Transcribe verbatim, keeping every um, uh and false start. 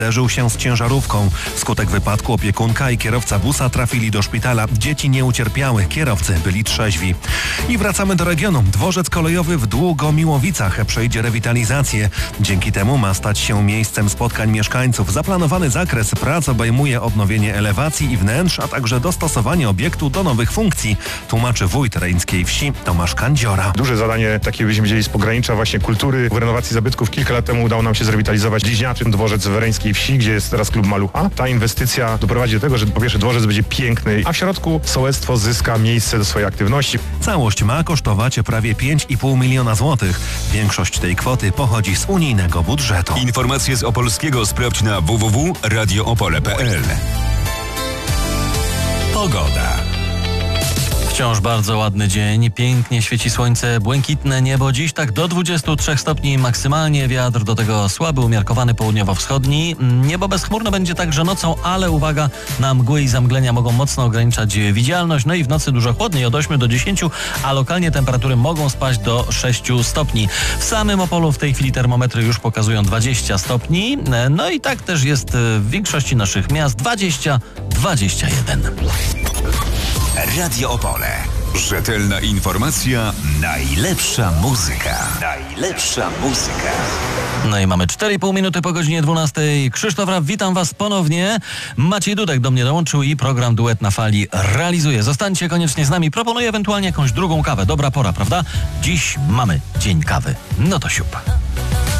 Zderzył się z ciężarówką. Wskutek wypadku opiekunka i kierowca busa trafili do szpitala. Dzieci nie ucierpiały, kierowcy byli trzeźwi. I wracamy do regionu. Dworzec kolejowy w Długomiłowicach przejdzie rewitalizację. Dzięki temu ma stać się miejscem spotkań mieszkańców. Zaplanowany zakres prac obejmuje odnowienie elewacji i wnętrz, a także dostosowanie obiektu do nowych funkcji, tłumaczy wójt reńskiej wsi Tomasz Kandziora. Duże zadanie, takie byśmy wzięli z pogranicza właśnie kultury, w renowacji zabytków. Kilka lat temu udało nam się zrewitalizować bliźniaczy dworzec w reńskiej wsi, gdzie jest teraz klub Malucha. Ta inwestycja doprowadzi do tego, że po pierwsze dworzec będzie piękny, a w środku sołectwo zyska miejsce do swojej aktywności. Całość ma kosztować prawie pięć i pół miliona złotych. Większość tej kwoty pochodzi z unijnego budżetu. Informacje z Opolskiego sprawdź na w w w kropka radio opole kropka p l. Pogoda. Wciąż bardzo ładny dzień, pięknie świeci słońce, błękitne niebo. Dziś tak do dwudziestu trzech stopni maksymalnie, wiatr do tego słaby, umiarkowany południowo-wschodni. Niebo bezchmurne będzie także nocą, ale uwaga, na mgły i zamglenia mogą mocno ograniczać widzialność. No i w nocy dużo chłodniej, od ośmiu do dziesięciu, a lokalnie temperatury mogą spaść do sześciu stopni. W samym Opolu w tej chwili termometry już pokazują dwadzieścia stopni. No i tak też jest w większości naszych miast, dwadzieścia dwadzieścia jeden. Radio Opole. Rzetelna informacja, najlepsza muzyka. Najlepsza muzyka. No i mamy cztery i pół minuty po godzinie dwunastej. Krzysztof Raw, witam Was ponownie. Maciej Dudek do mnie dołączył i program Duet na Fali realizuje. Zostańcie koniecznie z nami. Proponuję ewentualnie jakąś drugą kawę. Dobra pora, prawda? Dziś mamy dzień kawy. No to siup.